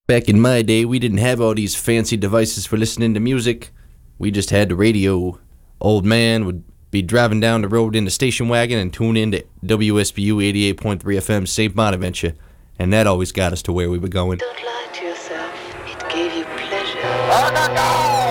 Back in my day, we didn't have all these fancy devices for listening to music. We just had the radio. Old man would be driving down the road in the station wagon and tune in to WSBU 88.3 FM St. Bonaventure, and that always got us to where we were going. Don't lie to yourself. It gave you pleasure.